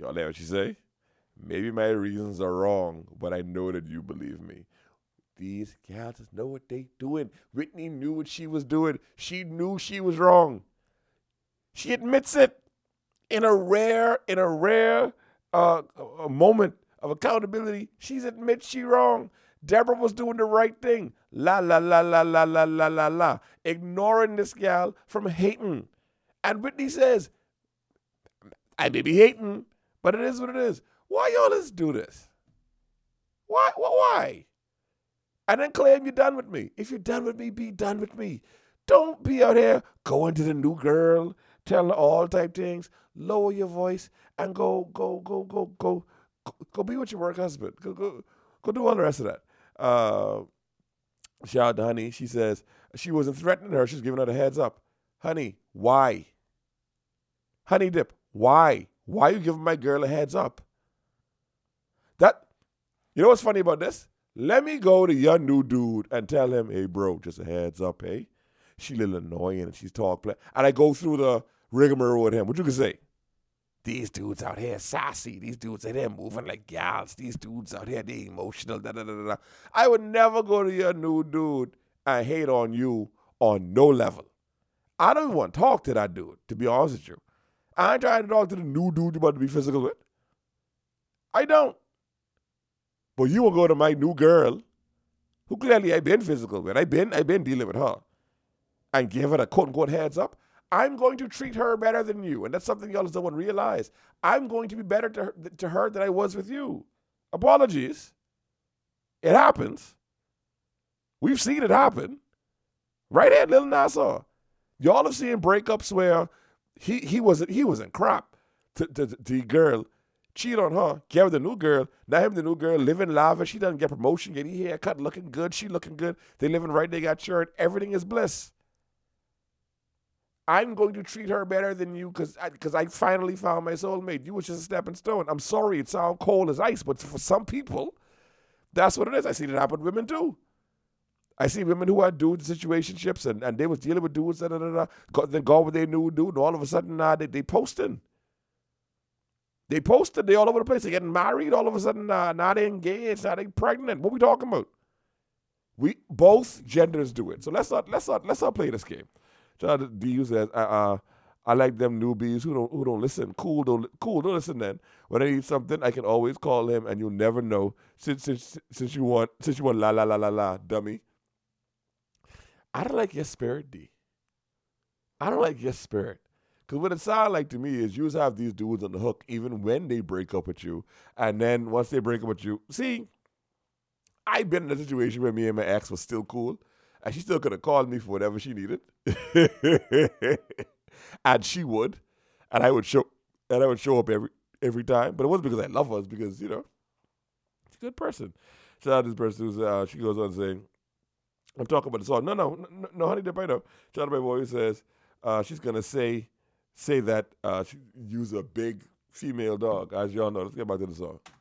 Y'all hear what she say? Maybe my reasons are wrong, but I know that you believe me. These gals just know what they doing. Whitney knew what she was doing. She knew she was wrong. She admits it in a rare a moment of accountability. She's admits she wrong. Deborah was doing the right thing. La la la la la la la la la. Ignoring this gal from hating. And Whitney says, I may be hating, but it is what it is. Why y'all let's do this? Why? And then claim you're done with me. If you're done with me, be done with me. Don't be out here going to the new girl, telling her all type things. Lower your voice and go be with your work husband. Go do all the rest of that. Shout out to Honey. She says she wasn't threatening her. She's giving her the heads up. Honey, why? Honey Dip, why? Why you giving my girl a heads up? You know what's funny about this? Let me go to your new dude and tell him, hey, bro, just a heads up, hey? She a little annoying and she's talking. And I go through the rigmarole with him. What you can say? These dudes out here sassy. These dudes out here moving like gals. These dudes out here, they emotional. Da, da, da, da. I would never go to your new dude and hate on you on no level. I don't even want to talk to that dude, to be honest with you. I ain't trying to talk to the new dude you about to be physical with. I don't. But you will go to my new girl, who clearly I've been physical with. I've been dealing with her, and give her a quote-unquote heads up. I'm going to treat her better than you. And that's something y'all don't want to realize. I'm going to be better to her than I was with you. Apologies. It happens. We've seen it happen. Right here, Lil Nassau. Y'all have seen breakups where he wasn't crap to the girl. Cheat on her, get with the new girl. Now him, the new girl, living lavish. She doesn't get promotion, getting haircut, looking good. She looking good. They living right. They got children. Everything is bliss. I'm going to treat her better than you because I finally found my soulmate. You was just a stepping stone. I'm sorry, it sounds cold as ice, but for some people, that's what it is. I see it happen with women too. I see women who had dudes in situationships and they was dealing with dudes, then go with their new dude, and all of a sudden they posting. They posted, they all over the place. They're getting married all of a sudden. Now they engaged. Now they pregnant. What we talking about? Both genders do it. So let's not play this game. Shout out to D who says, I like them newbies who don't listen. Cool, don't listen then. When I need something, I can always call him, and you'll never know. Since you want la la la la la, dummy. I don't like your spirit, D. I don't like your spirit. Because what it sounds like to me is you just have these dudes on the hook even when they break up with you. And then once they break up with you, see, I've been in a situation where me and my ex was still cool. And she still could have called me for whatever she needed. And she would. And I would show up every time. But it wasn't because I love her. It's because, she's a good person. Shout out to this person who's, she goes on saying, I'm talking about the song. No, Honey Dip, I know. Shout out to my boy who says, she's going to say that she use a big female dog. As y'all know, let's get back to the song.